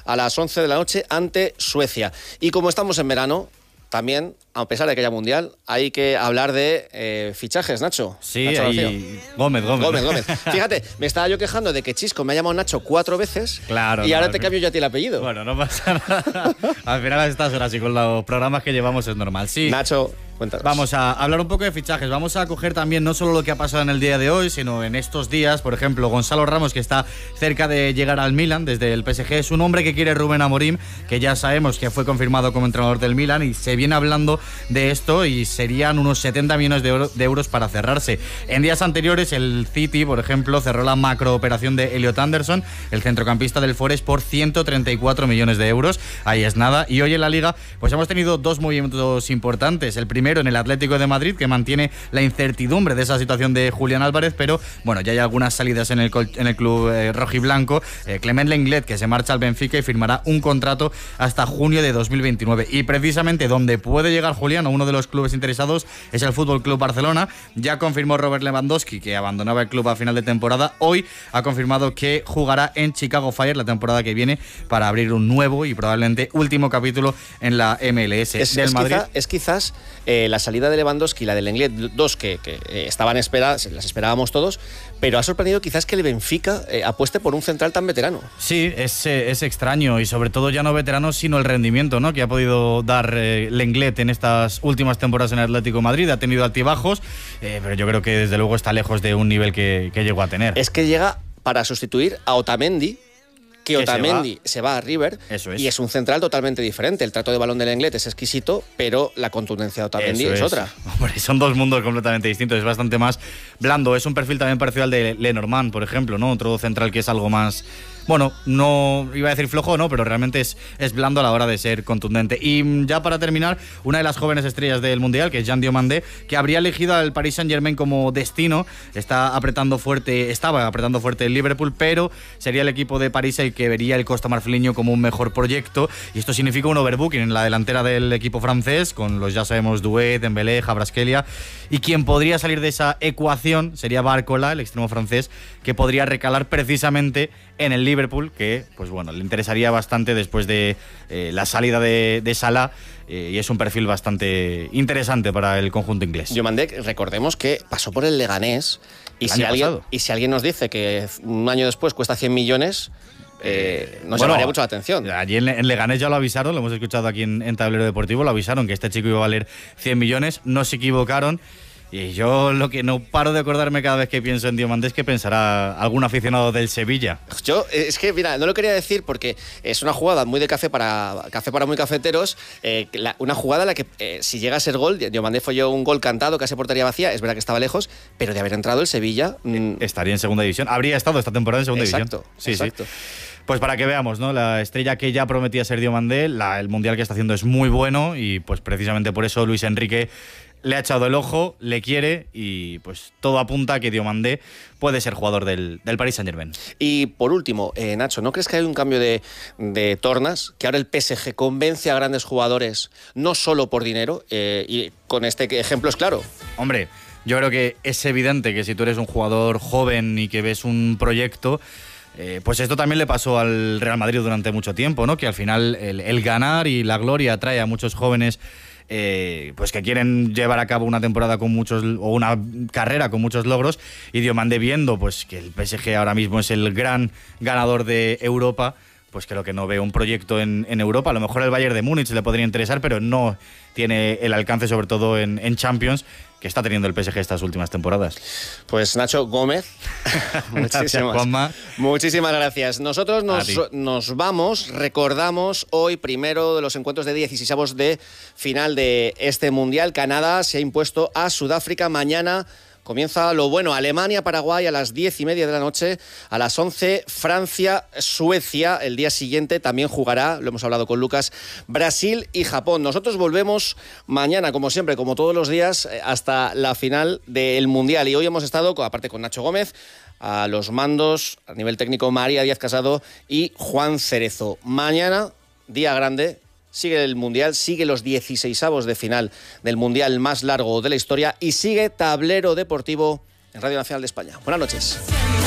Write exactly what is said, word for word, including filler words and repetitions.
a las once de la noche ante Suecia. Y como estamos en verano, también, a pesar de que haya mundial, hay que hablar de eh, fichajes, Nacho. Sí, Nacho y... Gómez, Gómez. Gómez, Gómez. Fíjate, me estaba yo quejando de que Chisco me ha llamado Nacho cuatro veces. Claro. Y no, ahora te no. cambio yo a ti el apellido. Bueno, no pasa nada. Al final a estas horas y con los programas que llevamos es normal. Sí. Nacho, cuéntanos. Vamos a hablar un poco de fichajes. Vamos a coger también no solo lo que ha pasado en el día de hoy, sino en estos días. Por ejemplo, Gonzalo Ramos, que está cerca de llegar al Milan desde el P S G. Es un hombre que quiere Rubén Amorim, que ya sabemos que fue confirmado como entrenador del Milan, y se viene hablando de esto y serían unos setenta millones de, euro, de euros para cerrarse. En días anteriores el City, por ejemplo, cerró la macrooperación de Elliot Anderson, el centrocampista del Forest, por ciento treinta y cuatro millones de euros. Ahí es nada. Y hoy en la Liga pues hemos tenido dos movimientos importantes. El primero en el Atlético de Madrid, que mantiene la incertidumbre de esa situación de Julián Álvarez, pero bueno, ya hay algunas salidas en el, en el club eh, rojiblanco. Eh, Clement Lenglet, que se marcha al Benfica y firmará un contrato hasta junio de dos mil veintinueve. Y precisamente donde puede llegar Julián, o uno de los clubes interesados, es el Fútbol Club Barcelona. Ya confirmó Robert Lewandowski que abandonaba el club a final de temporada. Hoy ha confirmado que jugará en Chicago Fire la temporada que viene para abrir un nuevo y probablemente último capítulo en la M L S. Es, del es, Madrid. quizá, es quizás eh, la salida de Lewandowski y la del Lenglet, dos que, que eh, estaban esperadas, las esperábamos todos, pero ha sorprendido quizás que el Benfica eh, apueste por un central tan veterano. Sí, es, es extraño, y sobre todo ya no veterano, sino el rendimiento, ¿no?, que ha podido dar eh, Lenglet en estas últimas temporadas en el Atlético de Madrid. Ha tenido altibajos, eh, pero yo creo que desde luego está lejos de un nivel que, que llegó a tener. Es que llega para sustituir a Otamendi, que Otamendi se va, se va a River. Eso es. Y es un central totalmente diferente. El trato de balón del Lenglet es exquisito, pero la contundencia de Otamendi es, es otra. Hombre, son dos mundos completamente distintos. Es bastante más blando. Es un perfil también parecido al de Lenormand, por ejemplo, ¿no? Otro central que es algo más... Bueno, no iba a decir flojo, no, pero realmente es, es blando a la hora de ser contundente. Y ya para terminar, una de las jóvenes estrellas del Mundial, que es Jean Diomandé, que habría elegido al Paris Saint-Germain como destino. Está apretando fuerte, estaba apretando fuerte el Liverpool, pero sería el equipo de París el que vería el Costa Marfileño como un mejor proyecto. Y esto significa un overbooking en la delantera del equipo francés, con los ya sabemos Doué, Dembélé, Kvaratskhelia. Y quien podría salir de esa ecuación sería Barcola, el extremo francés, que podría recalar precisamente en el Liverpool, que pues bueno, le interesaría bastante después de eh, la salida de, de Salah, eh, y es un perfil bastante interesante para el conjunto inglés. Diomandé, recordemos que pasó por el Leganés, y, el si alguien, pasado. y si alguien nos dice que un año después cuesta cien millones... Eh, nos bueno, llamaría mucho la atención. Allí en, en Leganés ya lo avisaron, lo hemos escuchado aquí en, en Tablero Deportivo, lo avisaron que este chico iba a valer cien millones, no se equivocaron. Y yo lo que no paro de acordarme cada vez que pienso en Diomandé es que pensará algún aficionado del Sevilla. Yo, es que, mira, no lo quería decir porque es una jugada muy de café para café para muy cafeteros, eh, la, una jugada en la que eh, si llega a ser gol, Diomandé falló un gol cantado, casi portería vacía, es verdad que estaba lejos, pero de haber entrado el Sevilla... Mmm... Estaría en segunda división, habría estado esta temporada en segunda exacto, división. Sí, exacto. Sí. Pues para que veamos, ¿no? La estrella que ya prometía ser Diomandé, la, el mundial que está haciendo es muy bueno, y pues precisamente por eso Luis Enrique le ha echado el ojo, le quiere, y pues todo apunta a que Diomandé puede ser jugador del, del Paris Saint-Germain. Y por último, eh, Nacho, ¿no crees que hay un cambio de, de tornas? Que ahora el P S G convence a grandes jugadores no solo por dinero, eh, y con este ejemplo es claro. Hombre, yo creo que es evidente que si tú eres un jugador joven y que ves un proyecto... Eh, pues esto también le pasó al Real Madrid durante mucho tiempo, ¿no? Que al final el, el ganar y la gloria atrae a muchos jóvenes eh, pues que quieren llevar a cabo una temporada con muchos, o una carrera con muchos logros, y Diomandé, viendo pues que el P S G ahora mismo es el gran ganador de Europa, pues creo que no ve un proyecto en, en Europa. A lo mejor el Bayern de Múnich le podría interesar, pero no tiene el alcance, sobre todo en, en Champions, que está teniendo el P S G estas últimas temporadas. Pues Nacho Gómez, muchísimas, Juanma. muchísimas gracias. Nosotros nos, nos vamos, recordamos hoy primero de los encuentros de dieciseisavos de final de este Mundial. Canadá se ha impuesto a Sudáfrica. Mañana comienza lo bueno, Alemania-Paraguay a las diez y media de la noche, a las once Francia-Suecia. El día siguiente también jugará, lo hemos hablado con Lucas, Brasil y Japón. Nosotros volvemos mañana, como siempre, como todos los días, hasta la final del Mundial. Y hoy hemos estado, aparte con Nacho Gómez, a los mandos, a nivel técnico, María Díaz Casado y Juan Cerezo. Mañana, día grande. Sigue el Mundial, sigue los dieciseisavos de final del Mundial más largo de la historia y sigue Tablero Deportivo en Radio Nacional de España. Buenas noches.